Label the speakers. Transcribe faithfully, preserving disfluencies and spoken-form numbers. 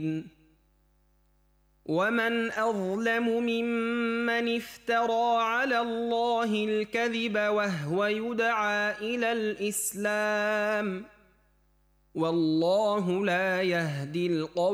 Speaker 1: ومن أظلم ممن افترى على الله الكذب وهو يدعى إلى الإسلام والله لا يهدي القوم